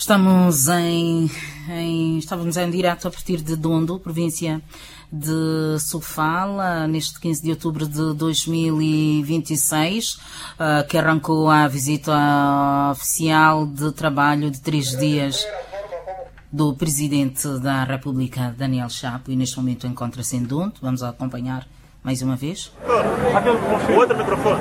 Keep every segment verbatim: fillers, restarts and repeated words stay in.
Estamos em, em, estávamos em direto a partir de Dondo, província de Sofala, neste quinze de outubro de dois mil e vinte e seis, uh, que arrancou a visita oficial de trabalho de três dias do Presidente da República, Daniel Chapo, e neste momento encontra-se em Dondo. Vamos acompanhar mais uma vez. O outro microfone.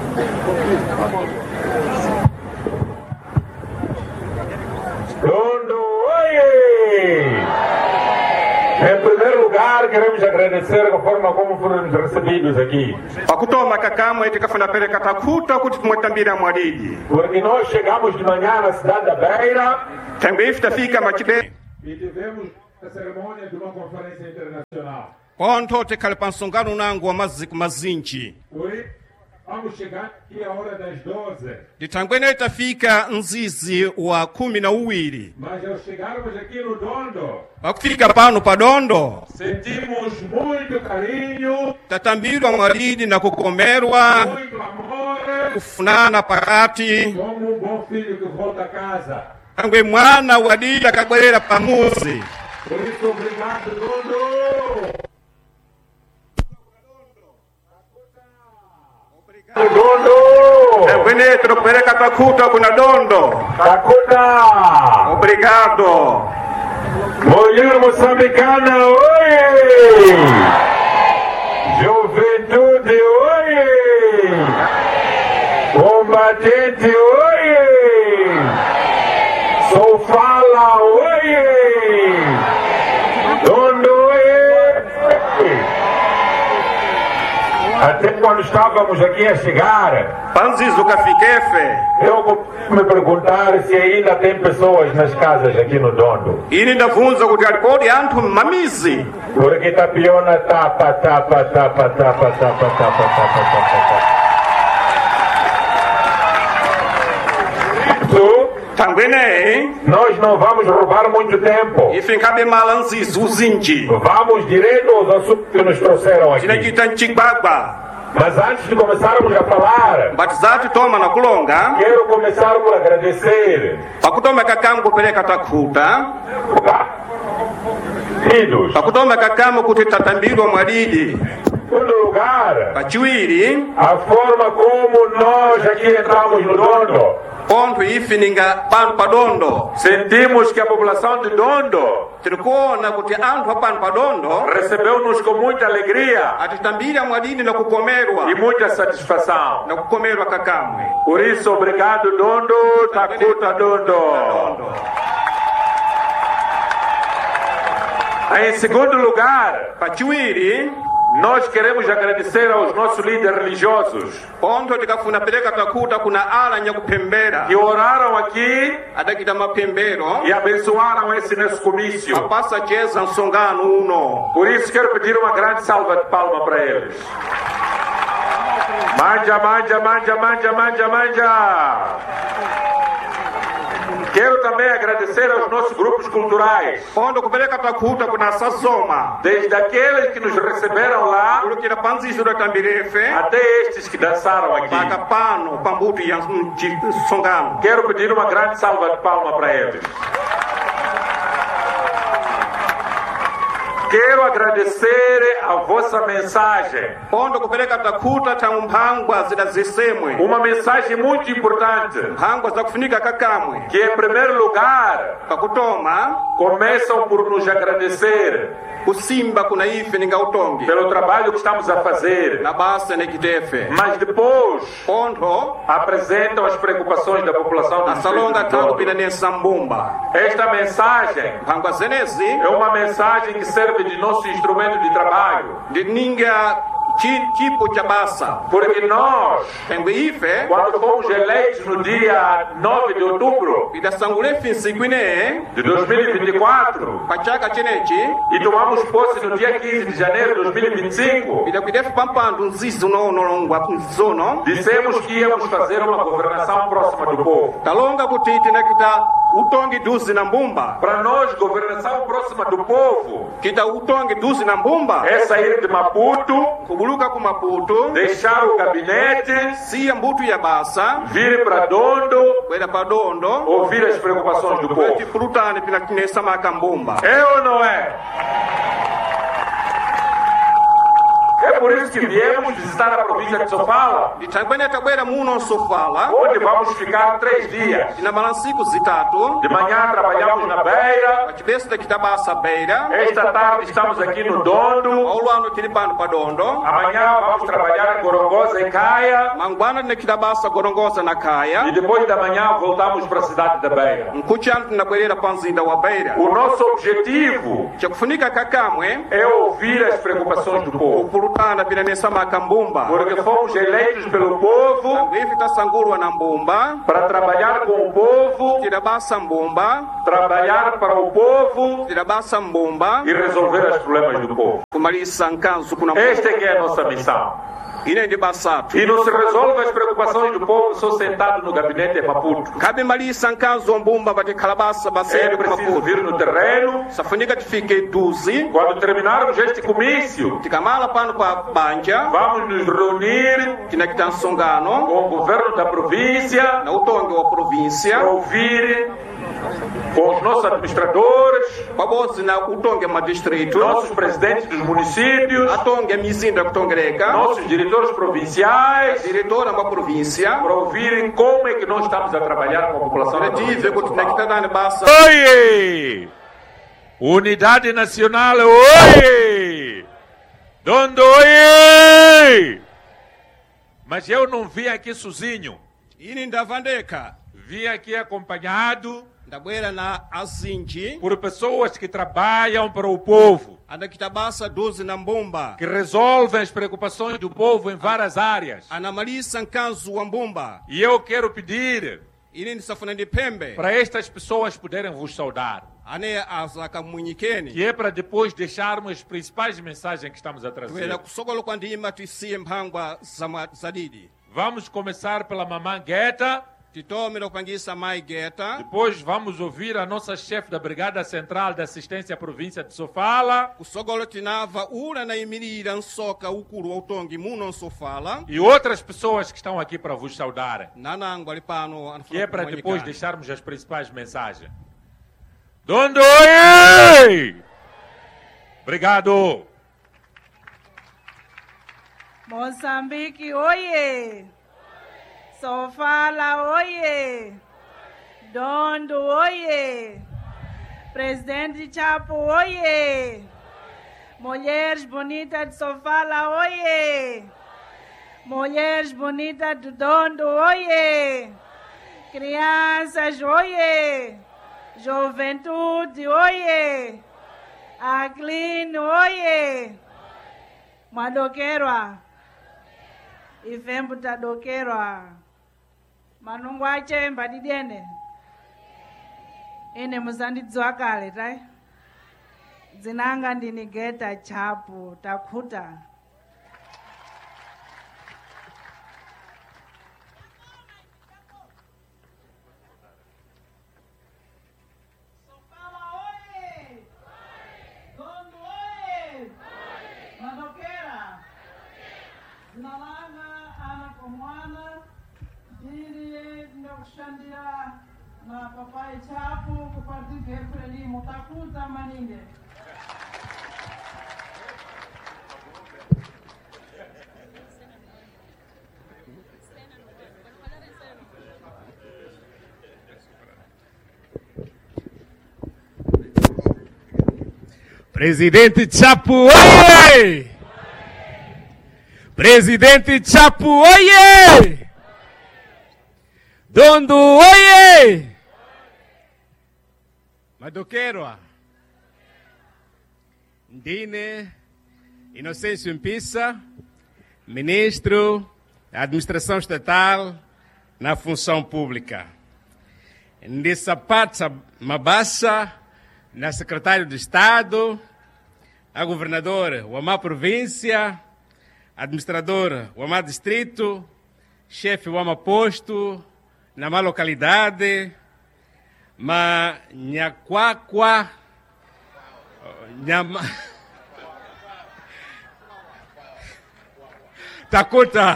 Dondo, oi! Em primeiro lugar, queremos agradecer a forma como fomos recebidos aqui. Pakutoma kakamo eti kafuna pele katakuta kuti kumwetambira mwaridi. Porque nós chegamos de manhã na cidade da Beira Também fika machibe. e tivemos a cerimônia de uma conferência internacional. Ponto tekale pansongano nangu wa maziku mazinji. Oi? Vamos chegar aqui a hora das doze. Ditangwene itafika nzizi wa kumi na uwiri. Mas ao chegarmos aqui no Dondo, Wakufika pano pa Dondo, sentimos muito carinho, tatambirwa mwaridi na kukomerwa, muito amor, kufunana pakati, como um bom filho que volta a casa. angwe mwana wadidi akabwerera pamuzi. Por isso, obrigado, Dondo! Dondo! Tambwene tukupeleka takuta kuna Dondo. Takuta! Obrigado. Mulher moçambicana, oi! Juventude, oi! Combatente, oi! Sofala, oi! Dondo, oi! Até quando estávamos aqui a chegar, Panzizo kafikefe. eu vou me perguntar se ainda tem pessoas nas casas aqui no Dondo. Ini ndavunza kuti alikodi anthu mamizi. Porque Tapiona tapa, tapa, tapa, tapa, tapa, tapa, tapa, tapa. So, Tambwene nós não vamos roubar muito tempo. ifinkabe malanzizo uzinji. Vamos direto aos assuntos que nos trouxeram aqui. Chinachita nchibagba. Mas antes de começarmos a falar, Batizati toma na kulonga. quero começar por agradecer. Pakutoma kakamu kupeleka takuta. Filhos, Pakutoma kakamu kuti tatambirwa mwaridi. em todo lugar, Pachiwiri, a forma como nós aqui entramos no Dondo, ponto ifininga pano pa Dondo. sentimos que a população de Dondo Tirikuona kuti anthu apano pa Dondo recebeu-nos com muita alegria atitambira mwaridi na kukomerwa. e muita satisfação. Na kukomerwa kakamwe. Por isso, obrigado, Dondo, Takuta Dondo. Em segundo lugar, Pachiwiri, nós queremos agradecer aos nossos líderes religiosos ponto tikafuna peleka takuta kuna ala nyakupembera. que oraram aqui Adakita mapembero. e abençoaram esse nosso comício. Apasa cheza nsongano uno. Por isso, quero pedir uma grande salva de palmas para eles. Manja, manja, manja, manja, manja, manja. Quero também agradecer aos nossos grupos culturais, Ponto kupeleka takuta kuna sasoma. desde aqueles que nos receberam lá Kulukira panzizo da tambirefe. até estes que dançaram aqui. Paka pano pambuto ya songano. Quero pedir uma grande salva de palmas para eles. Quero agradecer a vossa mensagem, Ponto kupeleka takuta tamumpangwa zidazisemwe. uma mensagem muito importante, Mpangwa zakufunika kakamwe. que em primeiro lugar Pakutoma começam por nos agradecer kusimba kuna ife ninga utongi. pelo trabalho que estamos a fazer, Na basa nekitefe. mas depois Ponto apresentam as preocupações da população do asalonga distrito de tangu Dondo. pina nesa mbumba. Esta mensagem Mpangwa zenezi é uma mensagem que serve de nosso instrumento de trabalho, ndininga chi- chipo cha basa. porque nós, Tengwe ife quando fomos eleitos no dia nove de outubro idasangulefi nsiku ine de dois mil e vinte e quatro pachaka chinechi e tomamos posse no dia quinze de janeiro de dois mil e vinte e cinco, idakwidefu pampandu nzizi unonolongwa nzono dissemos que íamos fazer uma governação próxima do povo. talonga kuti tinakita utongi duzi na mbumba. Para nós, governação próxima do povo Kita utongi duzi na mbumba. é sair de Maputo, Kubuluka ku Maputo. deixar o gabinete, Siya mbutu ya basa. vir para Dondo, Kwenda pa Dondo. ouvir as preocupações do povo. Kulutani pina kinesa maka mbumba. É ou não é? É por isso que viemos visitar a província de Sofala, Litangwene tabwera muno Sofala. onde vamos ficar três dias. Ina balansiku zitatu. De manhã trabalhamos na beira, Achibesi da kitabasa beira. esta tarde estamos aqui no Dondo, Auluano kilipano pa Dondo. amanhã vamos trabalhar em Gorongosa e Caia, Mangwana na kitabasa Gorongosa na e Kaya. depois da manhã voltamos para a cidade da Beira. Nkuchantu na bwerera panzinda wa beira. O nosso objetivo Chakufunika kakamwe. é ouvir as preocupações do povo, Kulutana pina nesa maka mbumba. porque fomos eleitos pelo povo Ifi tasangurwa na mbumba. para trabalhar com o povo, Tirabasa mbumba. trabalhar para o povo Tirabasa mbumba. e resolver os problemas do povo. Kumalisa nkanzu kuna Esta é que é a nossa missão. ine ndi basatu. E não se resolve as preocupações do povo só sentado no gabinete de Maputo. Kabe malisa nkanzu mbumba bati kalabasa É basere preciso kumaputu. vir no terreno. Safunika tifike duzi. Quando terminarmos este comício, Tikamala pano pa banja. vamos nos reunir Tina kitansongano. com o governo da província, Na utongi wa província. para ouvir com os nossos administradores, Pabozi na utongi ma distrito. nossos presidentes dos municípios, Atongi mizinda kutongereka. nossos diretores provinciais, Diretora ma província. para ouvirem como é que nós estamos a trabalhar com a população da província Tive de kuti na Sofala. kitadani basa. Oye! Unidade Nacional, oye! Dondo, oye! Mas eu não vim aqui sozinho. Ini ndavandeka. Vim aqui acompanhado Ndabwera na azinji. por pessoas que trabalham para o povo, Ana kitabasa duzi na mbumba. que resolvem as preocupações do povo em várias áreas. Anamalisa nkanzu wa mbumba. E eu quero pedir Ini nisafuna ndi pembe. para estas pessoas poderem vos saudar, Ane azaka munyikeni. que é para depois deixarmos as principais mensagens que estamos a Twera trazer. kusokolo kwa ndima tuisiye mphangwa zama- zadidi. Vamos começar pela mamãe Gueta. Titomera kupangisa mai geta. Depois vamos ouvir a nossa chefe da Brigada Central de Assistência à Província de Sofala Kusogolo tinava ura na imirira nsoka ukuru wa utongi muno nsofala. e outras pessoas que estão aqui para vos saudar, Nanangu ali pano anafuna que é para depois kumanyikani. deixarmos as principais mensagens. Dondo, oye! Obrigado! Moçambique, oiê! Sofala, oiê! Dondo, oiê! Presidente Chapo, oiê! Mulheres bonitas de Sofala, oiê! Mulheres bonitas do Dondo, oiê! Crianças, oiê! Juventude, oiê! Aclino, oiê! Madokerwa. Ifembu tadokerwa. Manungwache mbadidene. Ine musandidziwa kale tai. Dzinanga ndini Geta Chapo takhuta. Sofala oye! Dondo oye! Madokera! Zinalanga ana komwana ndiri ndakushandira na papai Chapo kupartike frelimo takuta maninde. Presidente Chapo, oye! Presidente Chapo, oye! Dondo, oye! Madokerwa. Ndine Inocêncio Mpisa, ministro da Administração Estatal na Função Pública. Ndisapata Mabasa, na secretário de Estado, a governadora, o Amá Província, administrador, o Amá Distrito, chefe, o Amá Posto, na má localidade, ma nyakwakwa nyama takuta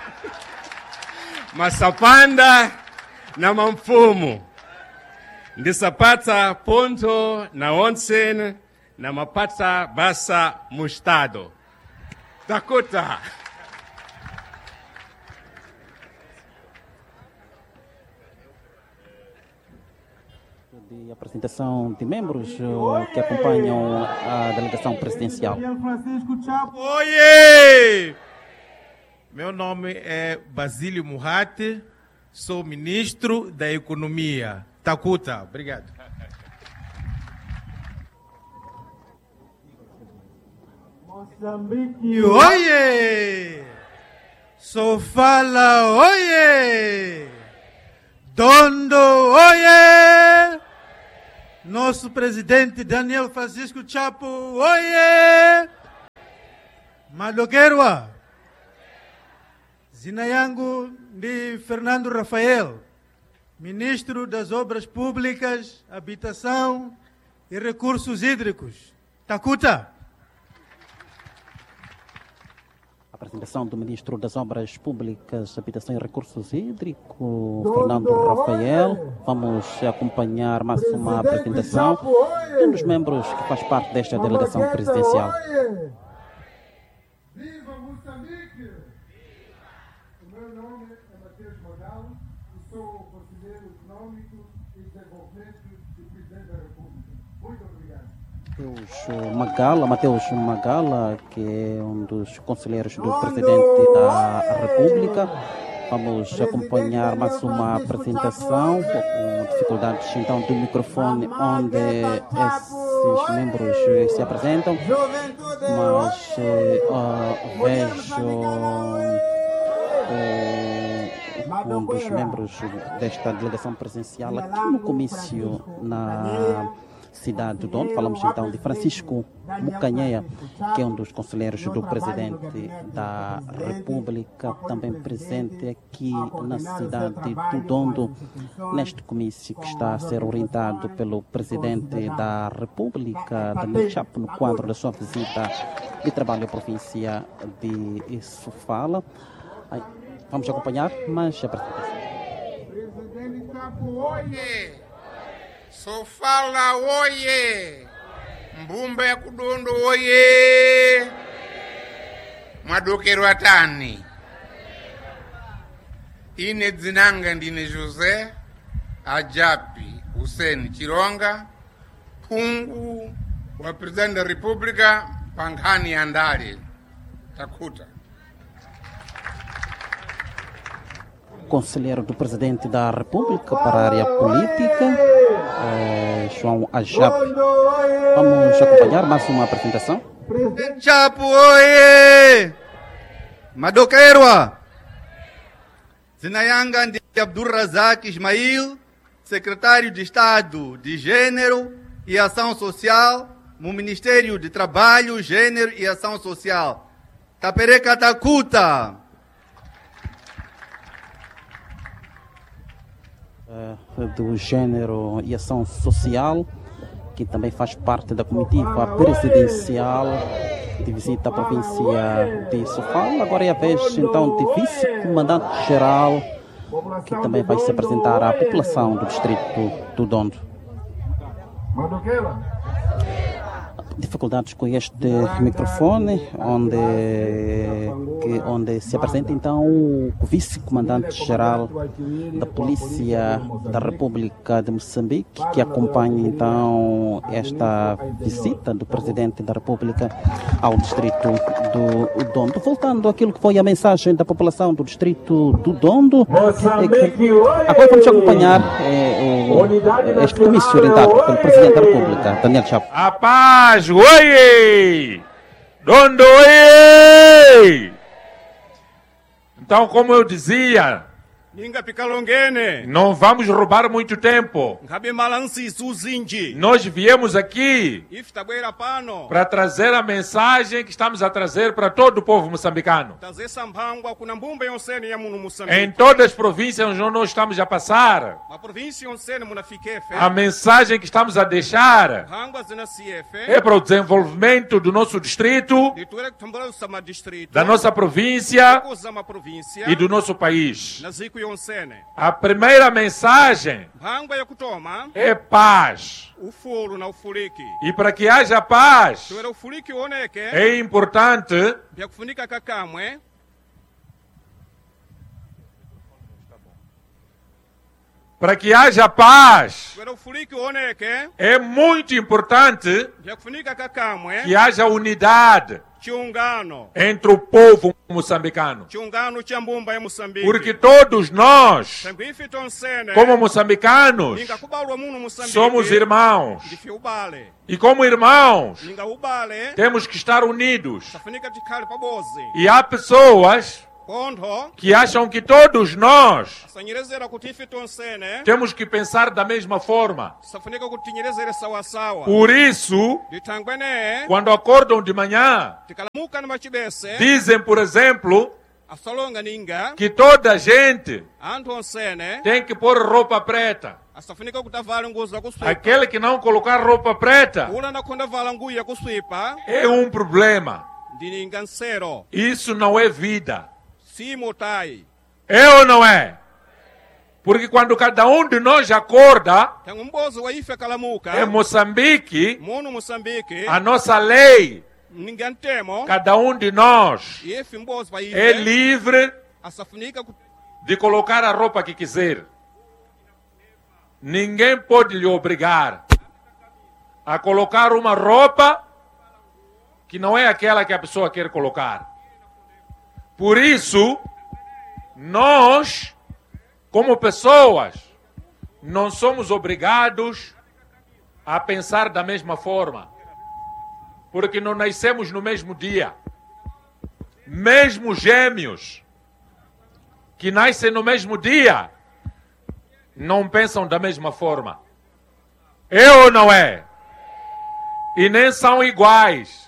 masapanda na mamfumo ndisapata ponto na onsen na mapata basa mustado takuta. De apresentação de membros uh, que acompanham a delegação presidencial. Oiê! Meu nome é Basílio Muhate, sou ministro da Economia. Takuta, obrigado. Moçambique, oiê! Sofala, oiê! Dondo, oiê! Nosso presidente Daniel Francisco Chapo, oiê! Madokerwa. Jina yangu ndi Fernando Rafael, ministro das Obras Públicas, Habitação e Recursos Hídricos. Takuta. Apresentação do ministro das Obras Públicas, Habitação e Recursos Hídricos, Fernando Rafael. Vamos acompanhar mais uma apresentação de um dos membros que faz parte desta delegação presidencial. Viva Moçambique! O meu nome é Mateus Magalo e sou o conselheiro econômico e desenvolvimento do presidente da República. Muito obrigado. Mateus Magala, Mateus Magala, que é um dos conselheiros do presidente da República. Vamos acompanhar mais uma apresentação com dificuldades então do microfone onde esses membros se apresentam, mas uh, vejo uh, um dos membros desta delegação presidencial aqui no comício na cidade de Dondo. Falamos então de Francisco Mucanheia, que é um dos conselheiros do presidente da República, também presente aqui na cidade de Dondo, neste comício que está a ser orientado pelo presidente da República, Daniel Chapo, no quadro da sua visita de trabalho à província de Sofala. Vamos acompanhar mais a apresentação. Presidente Chapo, oiê! Sofala, oiê! Mbumba Kudondo, oiê! Madokero atani. Ine dzinanga ndine José Ajapi Hussein Chironga, pungu wa presidente da República, Pankhani Andale. Takuta. Conselheiro do presidente da República para a área política, eh, João Ajap. Vamos acompanhar mais uma apresentação. Presidente Chapo, oiê! Madokerwa. Zinayanga de Abdurrazak Ismail, secretário de Estado de Gênero e Ação Social, no Ministério de Trabalho, Gênero e Ação Social. Tapereka Takuta. Do Gênero e Ação Social, que também faz parte da comitiva presidencial de visita à província de Sofala. Agora é a vez então de vice-comandante-geral, que também vai se apresentar à população do distrito do Dondo. Dificuldades com este microfone, onde, que, onde se apresenta então o vice-comandante-geral da Polícia da República de Moçambique, que acompanha então esta visita do Presidente da República ao distrito do Dondo. Voltando àquilo que foi a mensagem da população do distrito do Dondo, é que agora vamos acompanhar é, o, este comício orientado pelo Presidente da República, Daniel Chapo. A paz! Oiê! Dondo, oiê! Então, como eu dizia, Ninga pikalongene. Não vamos roubar muito tempo. Ngabe malansi suzinji. Nós viemos aqui Iftabwera pano. para trazer a mensagem que estamos a trazer para todo o povo moçambicano. Tazesa mpangwa kuna mbumba yonsene ya munu Em Moçambique. todas as províncias onde nós estamos a passar, Ma província yonsene munafikefe. a mensagem que estamos a deixar Hangwa zina ciefe. é para o desenvolvimento do nosso distrito, Dituere kutombora usama distrito. da nossa província Usama província. e do nosso país. Na ziku yonsene. A primeira mensagem Hangwa ya kutoma. é paz. Ufulu na ufuliki. E para que haja paz, Tuere ufuliki oneke. é importante Vya kufunika kakamwe. para que haja paz, Tuere ufuliki oneke. é muito importante Vya kufunika kakamwe. que haja unidade Chiungano. entre o povo moçambicano. Chiungano cha mbumba ya Moçambique. Porque todos nós, Tanguifi tonsene. como moçambicanos, Ninga kubalwa muno Moçambique. somos irmãos. Ndifi ubale. E como irmãos, Ninga ubale. temos que estar unidos. Tafunika tikali pabozi. E há pessoas Kontho. que acham que todos nós Sanyerezera kutifi tonsene. temos que pensar da mesma forma. Safunika kutinyerezera sawa sawa. Por isso, Ditangwene. quando acordam de manhã, Tikalamuka na machibese. dizem, por exemplo, Asalonga ninga. que toda a gente Antu onsene. tem que pôr roupa preta. Asafunika kutavala nguo za kuswipa. Aquele que não colocar roupa preta Ula nakonda vala nguo ya kuswipa. é um problema. Ndininga nsero. Isso não é vida. Simotai. É ou não é? Porque quando cada um de nós acorda, Tangu mbozo wa ife kalamuka. em Moçambique, Muno Moçambique. a nossa lei, Ninga ntemo. cada um de nós Ife mbozo wa ife. é livre Asafunika ku- de colocar a roupa que quiser. Ninguém pode lhe obrigar a colocar uma roupa que não é aquela que a pessoa quer colocar. Por isso, nós, como pessoas, não somos obrigados a pensar da mesma forma, porque não nascemos no mesmo dia. Mesmo gêmeos que nascem no mesmo dia não pensam da mesma forma. É ou não é? E nem são iguais.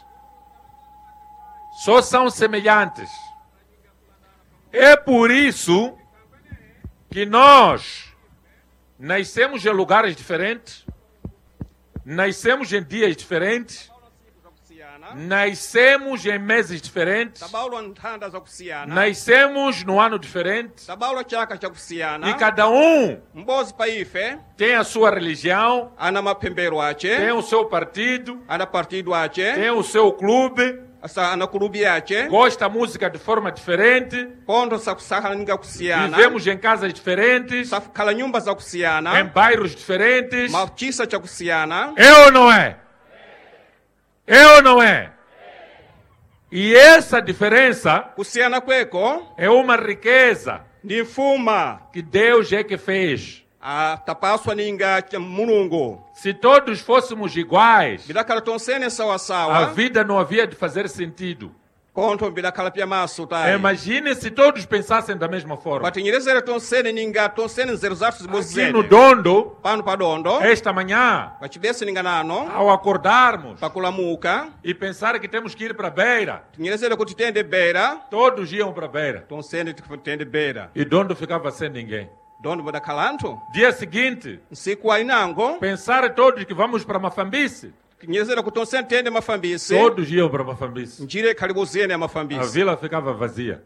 Só são semelhantes. É por isso que nós nascemos em lugares diferentes, nascemos em dias diferentes, nascemos em meses diferentes, Tabaulwa ntanda za kusiyana. nascemos no ano diferente, Tabaulwa chaka cha kusiyana. e cada um Mbozi pa ife. tem a sua religião, Ana mapembero ache. tem o seu partido, Ana partido ache. tem o seu clube, Asa ana kulubi ache. gosta música de forma diferente, Kondo sa kusaka ninga kusiyana. vivemos em casas diferentes, Sa kala nyumba za em kusiyana. bairros diferentes. Machisa cha kusiyana. É ou não é? É ou não é? E essa diferença Kusiyana kweko. é uma riqueza Ni fuma. que Deus é que fez. A tapaswa ninga cha mulungu. Se todos fôssemos iguais, Bidakala tonsene sawa a sawa. vida não havia de fazer sentido. Konto bidakala pia masu tai. Imagine se todos pensassem da mesma forma. Batinyerezera tonsene ninga tonsene nzeru zatu Aqui zibozene. no Dondo, Pano pa dondo. esta manhã, Bachibese ninga nano. ao acordarmos Pakulamuka. e pensar que temos que ir para a beira, Tinyerezera kuti tende beira. todos iam para a beira. Tonsene tende beira. E Dondo ficava sem ninguém. Dondo badakalanto. Dia seguinte, Nsiku ainango. pensar todos que vamos para Mafambice, Tinyerezera kuti tonsene tende mafambisi. todos iam para Mafambice. Njire kalibozene ya A mafambisi. vila ficava vazia.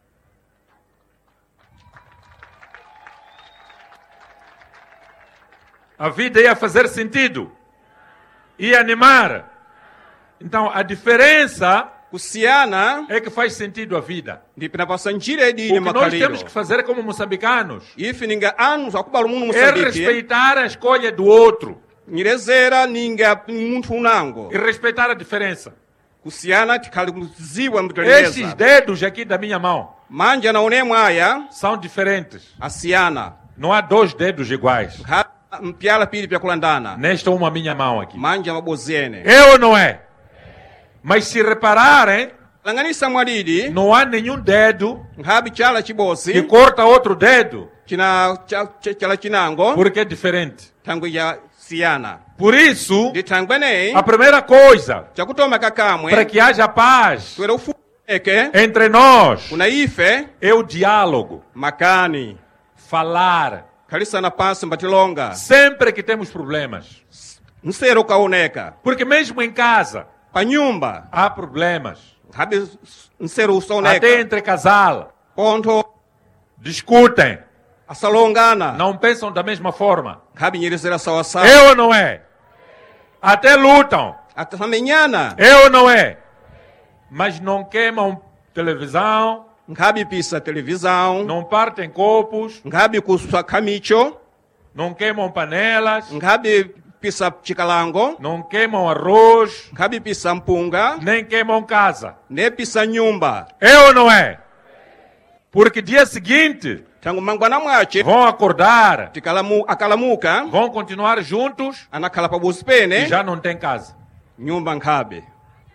A vida ia fazer sentido, ia animar. Então, a diferença Kusiyana. é que faz sentido a vida. Ndipinapasa njire O edini que nós makaliro. temos que fazer como moçambicanos Ifi ninga anu zakubala muno é Moçambique. respeitar a escolha do outro Nyerezera ninga muntu unango. e respeitar a diferença. Kusiyana tikaliziwa Estes mtueleza. dedos aqui da minha mão Manja naonemo aya. são diferentes. Asiyana. Não há dois dedos iguais. Ha- Mpyala pili pya kulandana. Nesta uma minha mão aqui. Manja mabozene. É ou não é? Mas se repararem, langanisa mwalidi não há nenhum dedo nkhabi chala chibosi que corta outro dedo, china cha- cha- chala chinango porque é diferente. thangwe ya siyana Por isso, ndi thangwe nei a primeira coisa, chakutoma para kakamwe que haja paz twere ufuneke entre nós, kuna ife é o diálogo, makani falar. khalisana pansi mbatilonga Sempre que temos problemas. nsero ukaoneka Porque mesmo em casa, pa nyumba há problemas. nkhabi nsero Até usaoneka entre casal. pontho Discutem. asalongana Não pensam da mesma forma. nkhabi nyirizira sawasawa É ou não é? Até lutam. atamenyana É ou não é? Mas não queimam televisão, nkhabi pisa televisão não partem copos, nkhabi kuswa khamicho não queimam panelas, nkhabi pisa chikalango não queimam arroz, nkhabi pisa mpunga nem queimam casa. ne pisa nyumba É ou não é? Porque dia seguinte tangu mangwana mwache vão acordar, tikalamu akalamuka vão continuar juntos anakhala pabusi e pene já não tem casa. nyumba nkhabe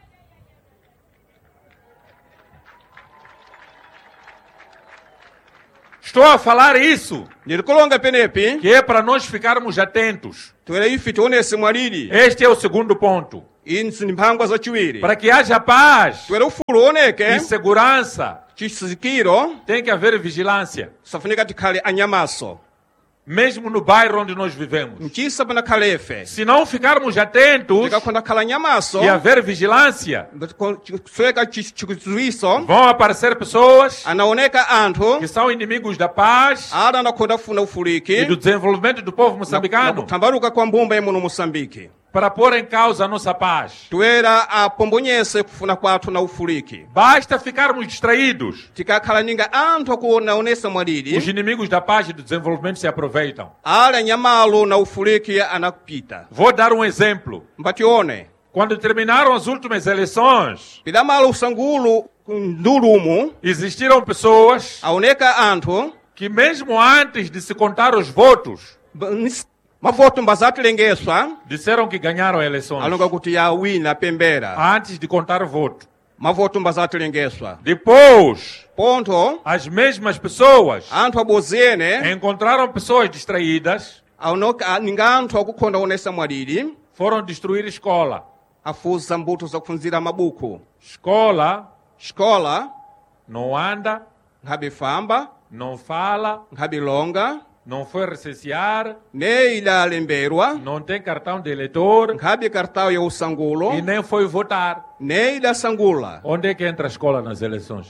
Estou a falar isso, ndirikulonga penepi que é para nós ficarmos atentos. twere ife tionese mwalidi Este é o segundo ponto. insi ni mphangwa zachiwiri Para que haja paz twere ufulu e oneke segurança, chisikiro tem que haver vigilância. safunika tikhale anyamaso Mesmo no bairro onde nós vivemos. mchisa panakhala efe Se não ficarmos atentos tikakhonda khala nyamaso e haver vigilância, sweka chikudziwiso vão aparecer pessoas anaoneka anthu que são inimigos da paz ada anakhonda funa e ufuliki do desenvolvimento do povo moçambicano tambaluka kwa mbumba imuno Moçambique para pôr em causa a nossa paz. twera apombonyese kufuna kwathu na ufuliki Basta ficarmos distraídos. tikakhala ninga anthu akuonaonesa Os mwalidi inimigos da paz e do desenvolvimento se aproveitam. ala nyamalo na ufuliki anakupita Vou dar um exemplo. mbatione Quando terminaram as últimas eleições, pidamalo usangulo ndulumu existiram pessoas aoneka anthu que mesmo antes de se contar os votos, ba- nis- mavoto mbazatilengeswa disseram que ganharam eleições. alonga kuti yawina pembera Antes de contar o voto. mavoto mbazatilengeswa Depois, pontho as mesmas pessoas anthu abozene encontraram pessoas distraídas, aonoka ninga anthu akukhonda onesa mwalidi foram destruir escola. afuza mbuto zakufunzira mabuku Escola xikola não anda, nkhabe famba não fala, nkhabe longa não foi recensear, ne idalemberwa não tem cartão de eleitor nkhabe kartao ya usangulo e nem foi votar. ne idasangula Onde é que entra a escola nas eleições?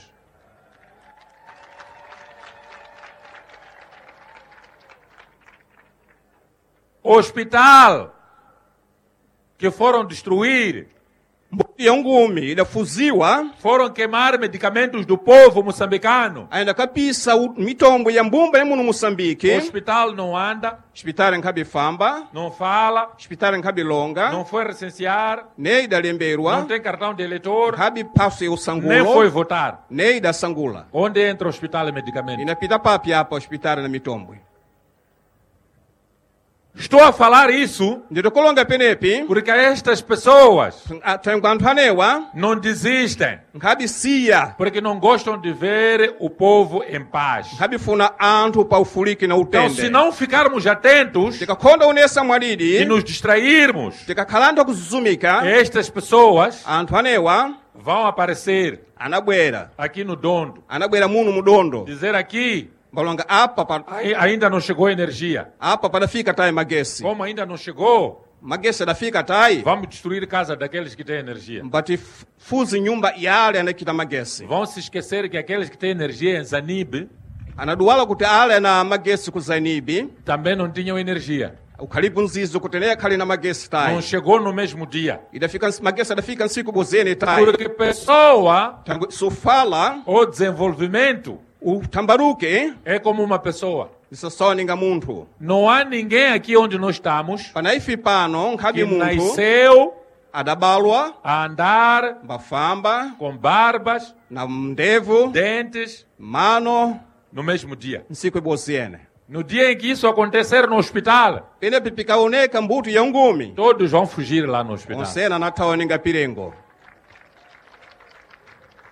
Hospital que foram destruir, mbuti ya ngumi idafuziwa foram queimar medicamentos do povo moçambicano. ainda kapisa u- mitombo ya mbumba imuno O Moçambique hospital não anda, xipitali nkhabe famba não fala, xipitali nkhabe longa não foi recensear, ne não idalemberwa tem cartão de eleitor, nkhabe paso ya nem usangulo foi votar. ne idasangula Onde entra o hospital e medicamento? inapita papi apa hospitali na mitombo Estou a falar isso nditokolonga penepi porque estas pessoas tangu anthu anewa não desistem, nkhabe siya porque não gostam de ver o povo em paz. nkhabe funa anthu pa ufuliki na Então, utende se não ficarmos atentos tikakhonda unesa e mwalidi nos distrairmos, tikakhalanda kuzuzumika estas pessoas anthu anewa vão aparecer anabwera aqui no Dondo, anabwera muno mudondo dizer aqui, balonga apa pa, "Ai- ainda não chegou a energia. apa padafika tayi magesi Como ainda não chegou, magesi adafika tayi vamos destruir casa daqueles que têm energia. mbati f- fuzi nyumba yale anakita magesi Vão se esquecer que aqueles que têm energia em Zanibe anaduwala kuti ale na magesi ku Zainibi também não tinham energia. ukhalipo nzizo kuti ne akhali na magesi Não tayi chegou no mesmo dia. idafika magesi adafika nsiku bozene tayi Porque pessoa, Tangu- sufala o desenvolvimento, utambaruke é como uma pessoa. isasoninga munthu Não há ninguém aqui onde nós estamos panaifi pano nkhabe que munthu nasceu adabalwa a andar mbafamba com barbas, na ndevu dentes, mano no mesmo dia. nsiku ibozene No dia em que isso acontecer no hospital, penepi pikaoneka mbuto ya ngumi todos vão fugir lá no hospital. onsena nathawaninga pirengo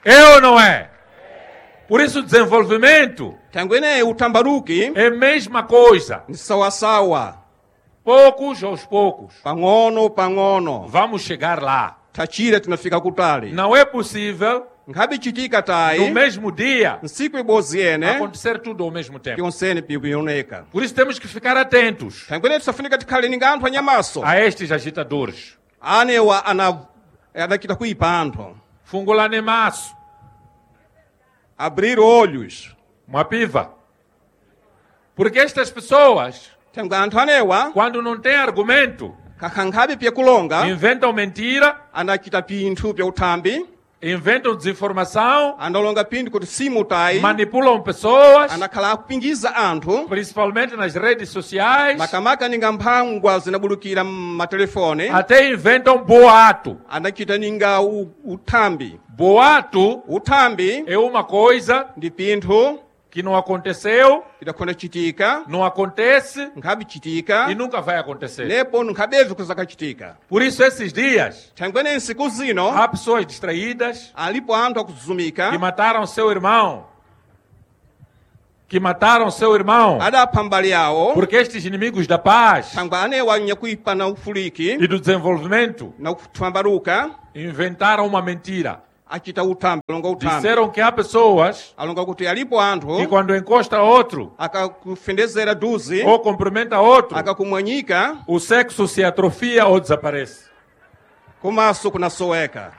É ou não é? Por isso, desenvolvimento tangwene utambaruki é a mesma coisa. ni sawasawa, Poucos aos poucos. pang'ono pang'ono, Vamos chegar lá. tachira tunafika kutali. Não é possível, Ngabi chitika tai no mesmo dia, nsiku iboziene acontecer tudo ao mesmo tempo. pyonsene pibioneka. Por isso temos que ficar atentos Tangwene tusafunika tikhale ninga anthu anyamaso a estes agitadores. anewa ana adakita kuipa anthu, Fungulane maço, abrir olhos. Mwapiva. Porque estas pessoas, Tangwa anthu anewa quando não têm argumento, kakhankhabe pyakulonga inventam mentira, anachita pinthu pya uthambi, inventam desinformação, analonga pinthu kuti simutai, manipulam pessoas, anakhala akupingiza anthu, principalmente nas redes sociais, makamaka ninga mphangwa zinabulukira matelefone, até inventam boato. anachita ninga u- uthambi. Boato Uthambi é uma coisa ndi pinthu que não aconteceu, idakhona chitika, não acontece nkhabi chitika, e nunca vai acontecer. nepo nkhabevi kuzakachitika. Por isso, esses dias, Thangwene nsiku zino há pessoas distraídas alipo anthu akuzuzumika que mataram seu irmão, que mataram seu irmão, adapha mbali yawo, porque estes inimigos da paz thangwa anewa nyakuipa na ufuliki e do desenvolvimento na kuthambaruka inventaram uma mentira. achita uthambi, alonga uthambi, Disseram que há pessoas alonga kuti alipo anthu que quando encosta outro akakufendezera duzi ou cumprimenta outro, akakumwanyika o sexo se atrofia ou desaparece. kumaso kunasoweka.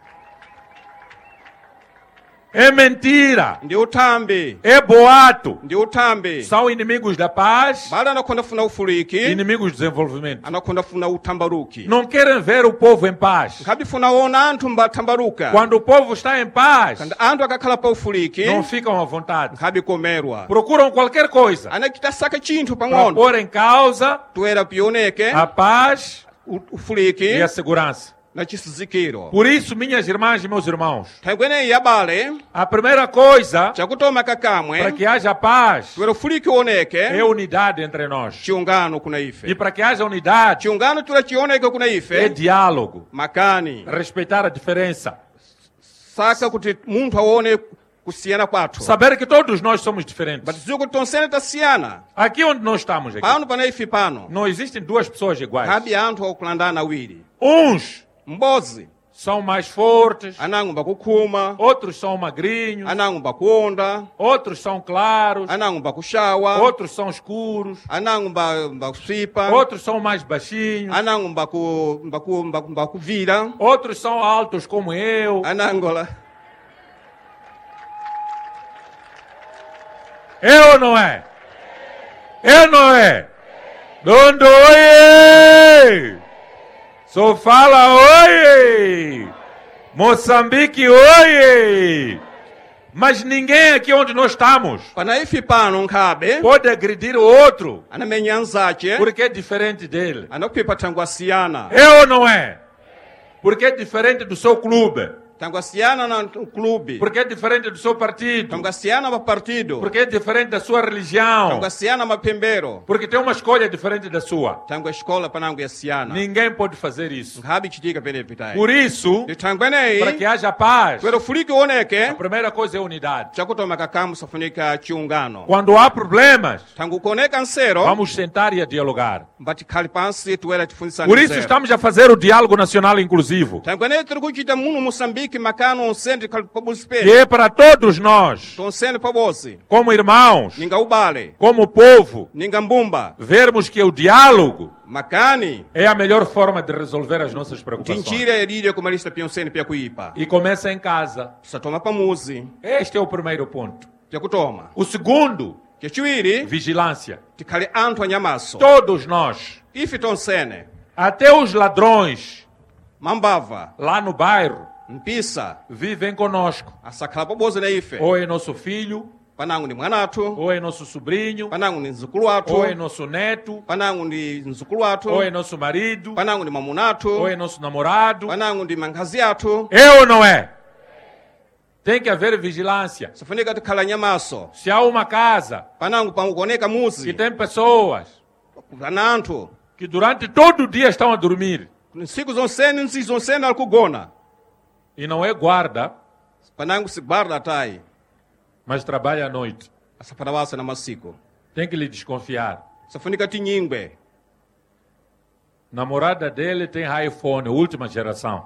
É mentira, Ndi uthambi, é boato. ndi uthambi. São inimigos da paz, Bala anakhonda funa ufuliki, inimigos do desenvolvimento. anakhonda funa uthambaruki. Não querem ver o povo em paz. Nkhabi funa ona anthu mbathambaruka. Quando o povo está em paz, Kandi anthu akakhala pa ufuliki, não ficam à vontade. nkhabi komerwa. Procuram qualquer coisa Anachita saka chinthu para pang'ono, pôr em causa toera pioneke, a paz u- ufuliki, e a segurança. na chisizikiro. Por isso, minhas irmãs e meus irmãos, Thangwene yabale, a primeira coisa chakutoma para kakamwe, que haja paz toera ufuliki uoneke, é unidade entre nós. chiungano kuna E ife. para que haja unidade, Chiungano toera chioneke kuna é ife, diálogo, makani. respeitar a diferença. Saka kuti munthu aone kusiyana kwathu. Saber que todos nós somos diferentes. Batiziwa kuti tonsene tasiyana. Aqui onde nós estamos, aqui, Pano pana ife pano. não existem duas pessoas iguais. Nkhabi anthu akulandana awiri. Uns Mbozi são mais fortes, anangu mbakukhuma, outros são magrinhos, anangu mbakuonda, outros são claros, anangu mbakushawa, outros são escuros, anangu mba- mbakuswipa, outros são mais baixinhos, anangu mbaku- mbaku- mbaku- mbakuvira, outros são altos como eu. anangu la- É ou não é? É ou não é? Dondo, oiê! Sofala, oiê! Moçambique, oiê! Mas ninguém aqui onde nós estamos pana ife pano nkhabe pode agredir o outro anamenya anzace porque é diferente dele. anakuipa thangu asiyana, É ou não é? Porque é diferente do seu clube. thangu asiyana na clube, Porque é diferente do seu partido. thangu asiyana mapartido, Porque é diferente da sua religião. thangu asiyana mapembero, Porque tem uma escolha diferente da sua. thangu escola panangu yasiyana. Ninguém pode fazer isso. Nkhabi chitika penepi tayi. Por isso, Ndi thangwe neyi, para que haja paz, toera ufuliki a uoneke, primeira coisa é unidade. chakutoma kakamu safunika chiungano. Quando há problemas, Thangu kuoneka nsero, vamos sentar e dialogar. mbatikhali pansi toera tifundisana Por isso nzero. estamos a fazer o diálogo nacional inclusivo, Tangwene tiri kuchita muno Moçambique makano onsene tikhali pabuzi que pene. é para todos nós, Tonsene pabozi. como irmãos, Ninga ubale, como povo, ninga mbumba, vermos que o diálogo makani, é a melhor forma de resolver as nossas preocupações. tinchira erire kumalista pyonsene pyakuipa. E começa em casa. Tisatoma pamuzi, Este é o primeiro ponto. pyakutoma. O segundo, Kechiwiri, vigilância. tikhali anthu anyamaso. Todos nós, Ife tonsene, até os ladrões mambava, lá no bairro, mpisa, vivem conosco. asakhala pabozi na ife. Ou é nosso filho, Panangu ni mwanathu, ou é nosso sobrinho, panangu ni mzukulu wathu, ou é nosso neto, panangu ndi mzukulu wathu, ou é nosso marido, panangu ndi mamunathu, ou é nosso namorado. panangu ndi mankhazi athu. É ou não é? Tem que haver vigilância. Safunika tikhala nyamaso. Se há uma casa Panangu pangukoneka que muzi, tem pessoas pana anthu, que durante todo o dia estão a dormir nsiku zonsene nsiku zonsene ali kugona. e não é guarda, panangu se guarda tai. Mas trabalha à noite. Asa padawasa na masiku. Tem que lhe desconfiar. Safunika tinyingwe. Namorada dele tem iPhone, última geração.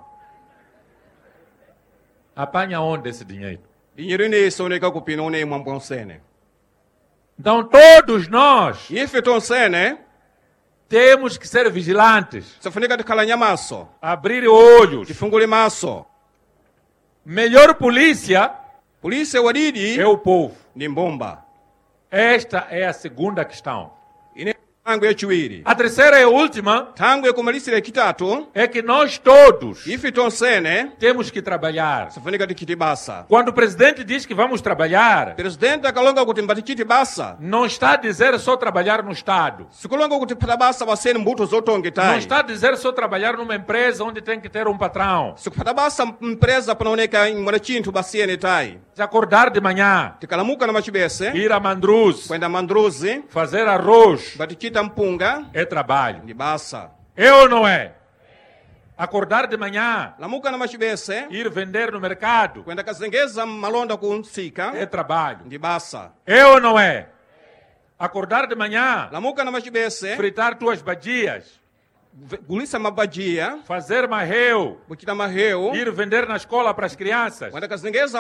Apanha onde esse dinheiro? Dinheiro nem soneka kupina une mwambonsene. Então todos nós Ife tonsene temos que ser vigilantes. safunika tikalanya maso. Abrir olhos. Tifungule maso. Melhor polícia Polícia wadidi é o povo. ni mbomba. Esta é a segunda questão. Ine tangu echiwiri. A terceira e última Tangu ekumalisira kitatu é que nós todos ife tonsene temos que trabalhar. safunika tikitibasa. Quando o presidente diz que vamos trabalhar, Presidente akalonga kuti mbatikiti basa. não está a dizer só trabalhar no Estado. Sikulonga kuti pata basa wasene mbuto zotonge Não tai. está a dizer só trabalhar numa empresa onde tem que ter um patrão. Sikupata basa empresa panaoneka mwana chintu basiene tai. De acordar de manhã, Tikalamuka na machibese. ir a Mandruz, Kwenda mandruzi. fazer arroz, Batikita mpunga. é trabalho. Ni basa. É ou não é? Acordar de manhã, Lamuka na machibese. ir vender no mercado, Kwenda kazengeza malonda kunsika. é trabalho. Ni basa. É ou não é? Acordar de manhã, Lamuka na machibese. fritar tuas badias, Gulisa mabajia. fazer marreu, Bukita maheu. ir vender na escola para as crianças. Kwenda kazengeza